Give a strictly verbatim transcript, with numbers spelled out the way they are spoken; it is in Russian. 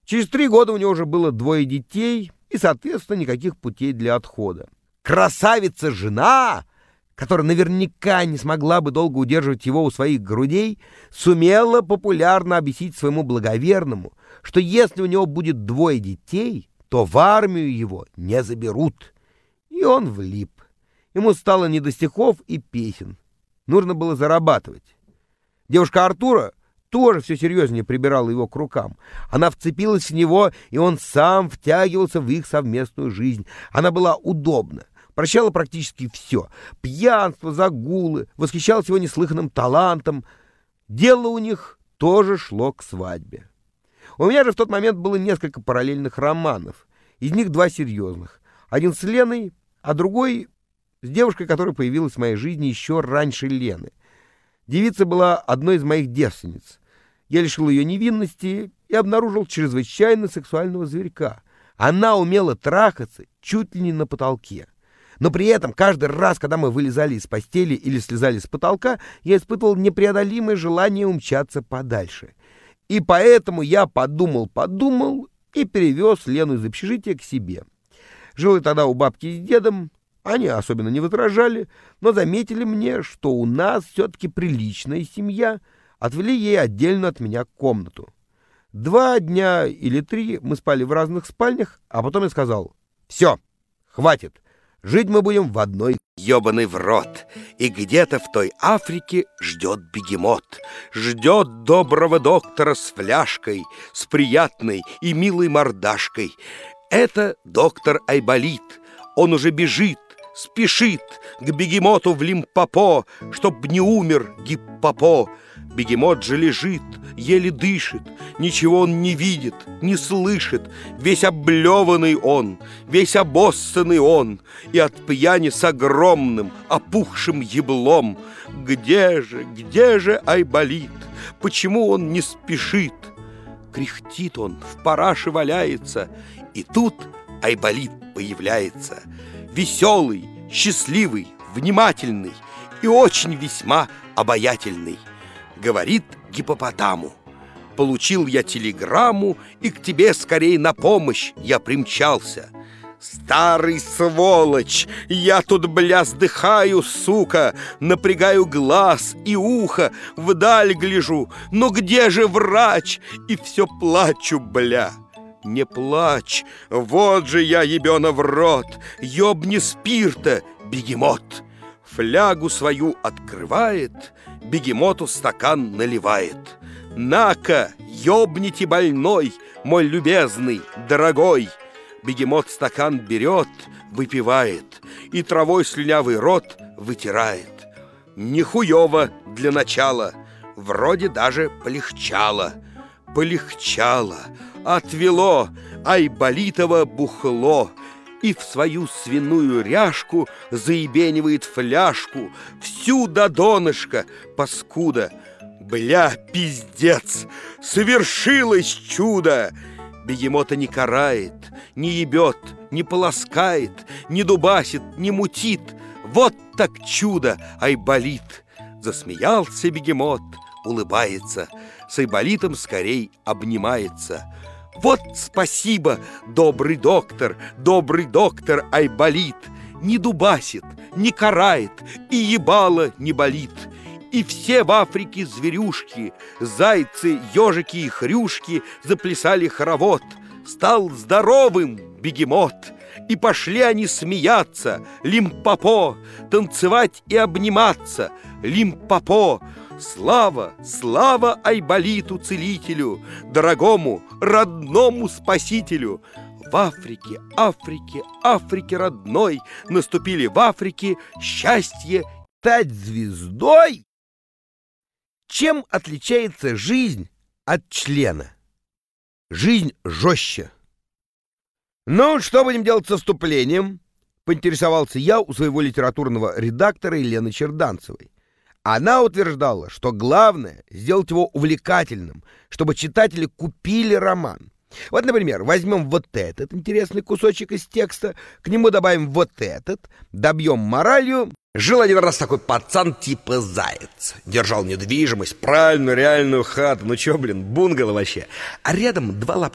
Через три года у него уже было двое детей и, соответственно, никаких путей для отхода. Красавица-жена, которая наверняка не смогла бы долго удерживать его у своих грудей, сумела популярно объяснить своему благоверному, что если у него будет двое детей, то в армию его не заберут. И он влип. Ему стало не до стихов и песен. Нужно было зарабатывать. Девушка Артура тоже все серьезнее прибирала его к рукам. Она вцепилась в него, и он сам втягивался в их совместную жизнь. Она была удобна, прощала практически все. Пьянство, загулы, восхищалась его неслыханным талантом. Дело у них тоже шло к свадьбе. У меня же в тот момент было несколько параллельных романов. Из них два серьезных. Один с Леной, а другой с девушкой, которая появилась в моей жизни еще раньше Лены. Девица была одной из моих девственниц. Я лишил ее невинности и обнаружил чрезвычайно сексуального зверька. Она умела трахаться чуть ли не на потолке. Но при этом каждый раз, когда мы вылезали из постели или слезали с потолка, я испытывал непреодолимое желание умчаться подальше. И поэтому я подумал-подумал и перевез Лену из общежития к себе. Жил я тогда у бабки с дедом. Они особенно не возражали, но заметили мне, что у нас все-таки приличная семья, отвели ей отдельно от меня комнату. Два дня или три мы спали в разных спальнях, а потом я сказал: «Все, хватит, жить мы будем в одной». Ёбаный в рот. И где-то в той Африке ждет бегемот. Ждет доброго доктора с фляжкой, с приятной и милой мордашкой. Это доктор Айболит. Он уже бежит, спешит к бегемоту в Лимпопо, чтоб не умер Гиппопо. Бегемот же лежит, еле дышит, ничего он не видит, не слышит. Весь облеванный он, весь обоссанный он, и от пьяни с огромным опухшим еблом. Где же, где же Айболит? Почему он не спешит? Кряхтит он, в параше валяется, и тут Айболит появляется. Веселый, счастливый, внимательный и очень весьма обаятельный. Говорит гиппопотаму: получил я телеграмму, и к тебе скорей на помощь я примчался. Старый сволочь, я тут, бля, сдыхаю, сука, напрягаю глаз и ухо, вдаль гляжу, но где же врач? И все плачу, бля. Не плачь, вот же я, ебена в рот, ёбни спирта, бегемот. Флягу свою открывает, бегемоту стакан наливает. На-ка, ёбните больной, мой любезный, дорогой. Бегемот стакан берет, выпивает, и травой слюнявый рот вытирает. Нихуёво для начала, вроде даже полегчало. Полегчало, отвело Айболитово бухло, и в свою свиную ряжку заебенивает фляжку, всю до донышка, паскуда. Бля, пиздец, совершилось чудо! Бегемота не карает, не ебет, не полоскает, не дубасит, не мутит. Вот так чудо, Айболит! Засмеялся бегемот, улыбается, с Айболитом скорей обнимается. Вот спасибо, добрый доктор, добрый доктор Айболит. Не дубасит, не карает, и ебало не болит. И все в Африке зверюшки, зайцы, ежики и хрюшки заплясали хоровод. Стал здоровым бегемот, и пошли они смеяться. Лимпопо, танцевать и обниматься. Лимпопо. Слава, слава Айболиту-целителю, дорогому, родному спасителю. В Африке, Африке, Африке родной наступили в Африке счастье. Стать звездой? Чем отличается жизнь от члена? Жизнь жестче. Ну, что будем делать со вступлением? Поинтересовался я у своего литературного редактора Елены Черданцевой. Она утверждала, что главное — сделать его увлекательным, чтобы читатели купили роман. Вот, например, возьмем вот этот интересный кусочек из текста, к нему добавим вот этот, добьем моралью. Жил один раз такой пацан типа Заяц. Держал недвижимость, правильную реальную хату. Ну чё, блин, бунгало вообще. А рядом два лапка.